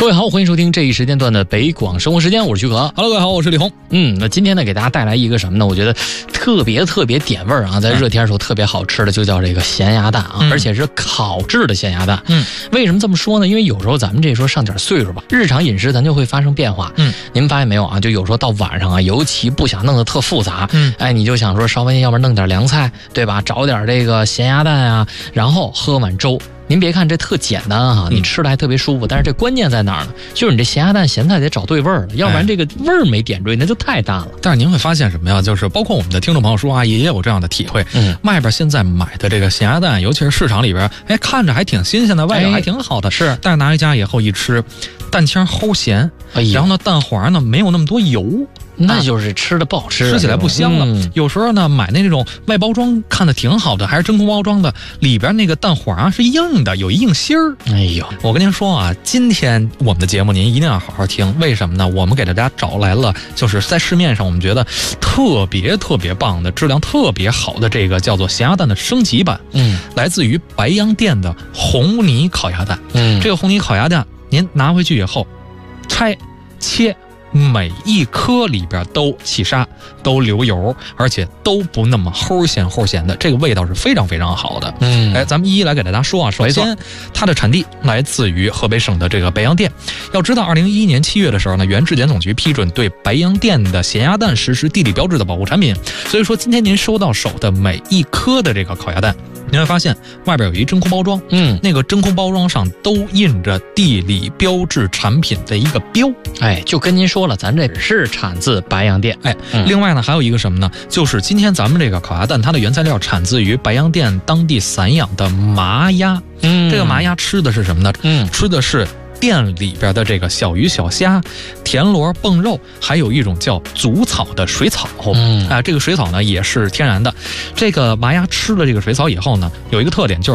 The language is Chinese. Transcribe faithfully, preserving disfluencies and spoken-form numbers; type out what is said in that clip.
各位好，欢迎收听这一时间段的北广生活时间，我是徐可。 Hello， 各位好，我是李红。 嗯，那今天呢，给大家带来一个什么呢？我觉得特别特别点味儿啊，在热天的时候特别好吃的，就叫这个咸鸭蛋啊，嗯、而且是烤制的咸鸭蛋。嗯，为什么这么说呢？因为有时候咱们这时候上点岁数吧，日常饮食咱就会发生变化。嗯，您们发现没有啊？就有时候到晚上啊，尤其不想弄得特复杂。嗯，哎，你就想说稍微要不然弄点凉菜，对吧？找点这个咸鸭蛋啊，然后喝碗粥。您别看这特简单哈，你吃的还特别舒服，嗯、但是这关键在哪儿呢？就是你这咸鸭蛋咸菜得找对味儿了，要不然这个味儿没点对，那就太淡了。 但是您会发现什么呀？就是包括我们的听众朋友说啊，也有这样的体会。嗯，外边现在买的这个咸鸭蛋，尤其是市场里边，哎，看着还挺新鲜的，外表还挺好的，是、哎。但是拿回家以后一吃，蛋清齁咸，哎、然后呢，蛋黄呢没有那么多油。 那就是吃的不好吃， 吃起来不香了。嗯、有时候呢，买那种外包装看的挺好的，还是真空包装的，里边那个蛋黄啊是硬的，有一硬芯儿。哎呦，我跟您说啊，今天我们的节目您一定要好好听，为什么呢？我们给大家找来了，就是在市面上我们觉得特别特别棒的、质量特别好的这个叫做咸鸭蛋的升级版。嗯，来自于白洋淀的红泥烤鸭蛋。嗯，这个红泥烤鸭蛋您拿回去以后，拆切。每一颗里边都起沙，都流油，而且都不那么齁咸齁咸的，这个味道是非常非常好的。嗯，哎，咱们一一来给大家说啊。首先，它的产地来自于河北省的这个白洋淀。要知道，二零一一年七月的时候呢，原质检总局批准对白洋淀的咸鸭蛋实施地理标志的保护产品。所以说，今天您收到手的每一颗的这个烤鸭蛋，您会发现外边有一真空包装，嗯，那个真空包装上都印着地理标志产品的一个标。 哎，就跟您说了，咱这是产自白洋淀。 哎，嗯、另外呢，还有一个什么呢？就是今天咱们这个烤鸭蛋，它的原材料产自于白洋淀当地散养的麻鸭。嗯，这个麻鸭吃的是什么呢？嗯，吃的是店里边的这个小鱼小虾、田螺、蹦肉，还有一种叫祖草的水草。嗯，啊、呃，这个水草呢也是天然的。这个麻鸭吃了这个水草以后呢，有一个特点就是。